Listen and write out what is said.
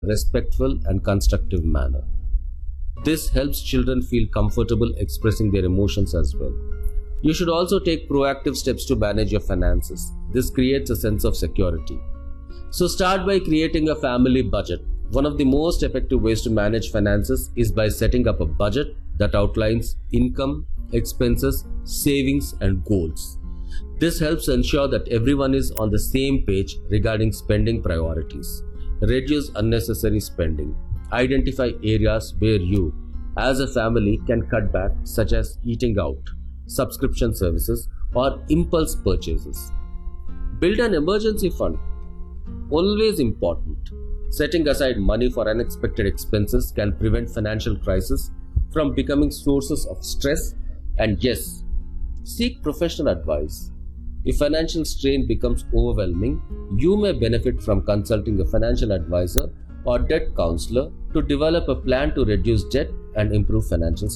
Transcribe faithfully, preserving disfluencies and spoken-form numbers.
respectful and constructive manner. This helps children feel comfortable expressing their emotions as well. You should also take proactive steps to manage your finances. This creates a sense of security. So start by creating a family budget. One of the most effective ways to manage finances is by setting up a budget that outlines income, expenses, savings, and goals. This helps ensure that everyone is on the same page regarding spending priorities. Reduce unnecessary spending. Identify areas where you, as a family, can cut back, such as eating out, subscription services, or impulse purchases. Build an emergency fund. Always important. Setting aside money for unexpected expenses can prevent financial crises from becoming sources of stress. And yes, seek professional advice. If financial strain becomes overwhelming, you may benefit from consulting a financial advisor or debt counselor to develop a plan to reduce debt and improve financial